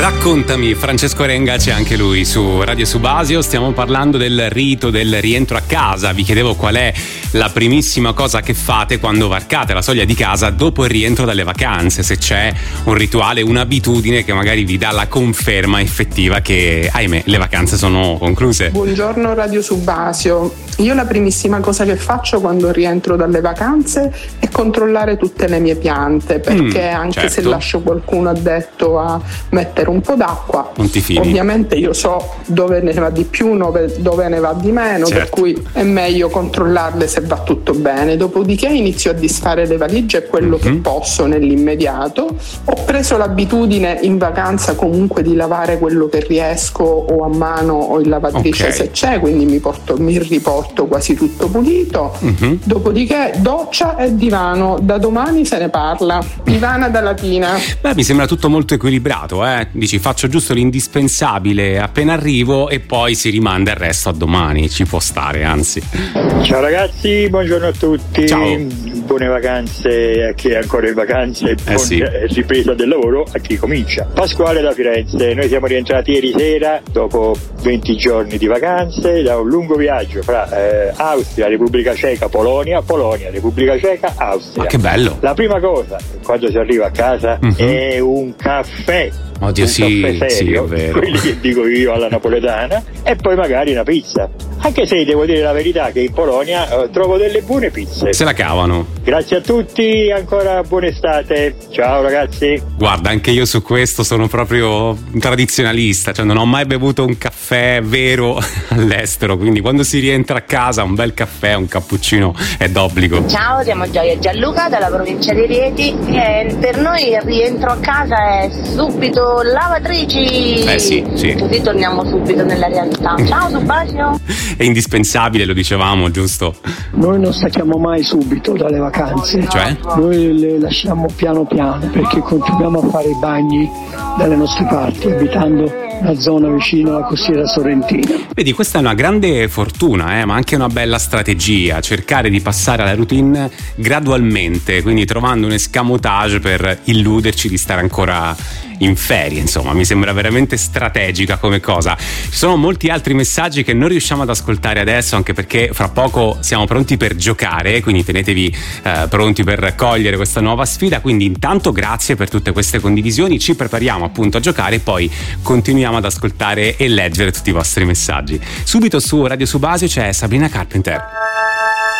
Raccontami, Francesco Renga c'è anche lui su Radio Subasio. Stiamo parlando del rito del rientro a casa. Vi chiedevo qual è la primissima cosa che fate quando varcate la soglia di casa dopo il rientro dalle vacanze, se c'è un rituale, un'abitudine che magari vi dà la conferma effettiva che, ahimè, le vacanze sono concluse. Buongiorno Radio Subasio. Io la primissima cosa che faccio quando rientro dalle vacanze è controllare tutte le mie piante, perché anche se lascio qualcuno addetto a mettere un po' d'acqua, non ti fidi. Ovviamente io so dove ne va di più, dove ne va di meno, per cui è meglio controllarle se va tutto bene. Dopodiché inizio a disfare le valigie, quello che posso nell'immediato. Ho preso l'abitudine in vacanza comunque di lavare quello che riesco o a mano o in lavatrice se c'è, quindi mi riporto quasi tutto pulito. Dopodiché doccia e divano, da domani se ne parla. Divana da latina. Beh, mi sembra tutto molto equilibrato, Dici, faccio giusto l'indispensabile appena arrivo e poi si rimanda il resto a domani. Ci può stare, anzi. Ciao ragazzi, buongiorno a tutti. Ciao. Buone vacanze a chi è ancora in vacanze, ripresa del lavoro a chi comincia. Pasquale da Firenze. Noi siamo rientrati ieri sera dopo 20 giorni di vacanze da un lungo viaggio fra Austria, Repubblica Ceca, Polonia, Repubblica Ceca, Austria. Ma che bello! La prima cosa quando si arriva a casa è un caffè. Oddio, un caffè serio, è vero. Quelli che dico io alla napoletana, e poi magari una pizza. Anche se devo dire la verità che in Polonia trovo delle buone pizze. Se la cavano. Grazie a tutti, ancora buona estate. Ciao ragazzi. Guarda, anche io su questo sono proprio un tradizionalista, cioè non ho mai bevuto un caffè vero all'estero, quindi quando si rientra a casa un bel caffè, un cappuccino è d'obbligo. Ciao, siamo Gioia e Gianluca dalla provincia di Rieti e per noi il rientro a casa è subito lavatrici. Sì. Così torniamo subito nella realtà. Ciao Subasio. È indispensabile, lo dicevamo, giusto? Noi non stacchiamo mai subito dalle vacanze. Cioè? Noi le lasciamo piano piano, perché continuiamo a fare i bagni dalle nostre parti, abitando una zona vicino alla costiera sorrentina. Vedi, questa è una grande fortuna, ma anche una bella strategia, cercare di passare alla routine gradualmente, quindi trovando un escamotage per illuderci di stare ancora in ferie. Insomma, mi sembra veramente strategica come cosa. Ci sono molti altri messaggi che non riusciamo ad ascoltare adesso, anche perché fra poco siamo pronti per giocare, quindi tenetevi pronti per cogliere questa nuova sfida. Quindi intanto grazie per tutte queste condivisioni, ci prepariamo appunto a giocare e poi continuiamo ad ascoltare e leggere tutti i vostri messaggi. Subito su Radio Subasio c'è Sabrina Carpenter.